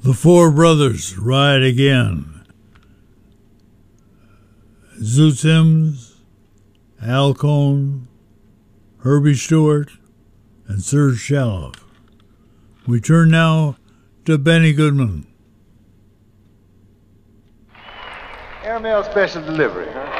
The Four Brothers Ride Again. Zoot Sims, Al Cohn, Herbie Stewart, and Serge Shaloff. We turn now to Benny Goodman. Airmail special delivery, huh?